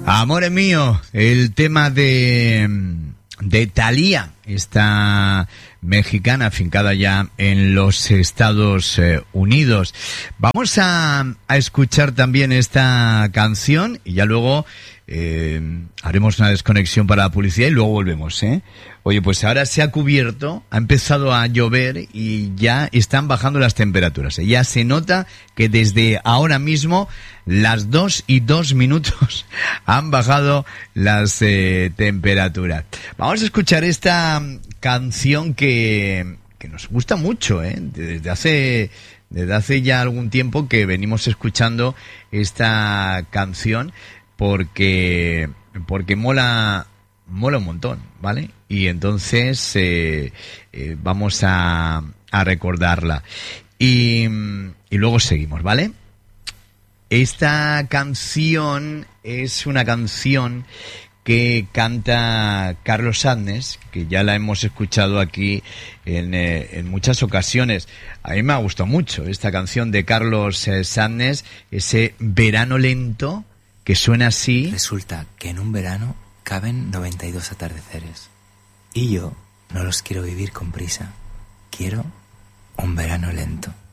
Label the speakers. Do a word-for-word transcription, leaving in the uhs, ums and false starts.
Speaker 1: Amore mío, el tema de, de Thalía, esta mexicana afincada ya en los Estados eh, Unidos. Vamos a, a escuchar también esta canción y ya luego eh, haremos una desconexión para la publicidad y luego volvemos, ¿eh? Oye, pues ahora se ha cubierto, ha empezado a llover y ya están bajando las temperaturas. Ya se nota que desde ahora mismo, las dos y dos minutos, han bajado las eh, temperaturas. Vamos a escuchar esta canción que, que nos gusta mucho, ¿eh? Desde hace, desde hace ya algún tiempo que venimos escuchando esta canción porque, porque mola... mola un montón, ¿vale? Y entonces eh, eh, vamos a, a recordarla. Y, y luego seguimos, ¿vale? Esta canción es una canción que canta Carlos Sadness, que ya la hemos escuchado aquí en, eh, en muchas ocasiones. A mí me ha gustado mucho esta canción de Carlos eh, Sadness, ese verano lento que suena así.
Speaker 2: Resulta que en un verano caben noventa y dos atardeceres. Y yo no los quiero vivir con prisa. Quiero un verano lento.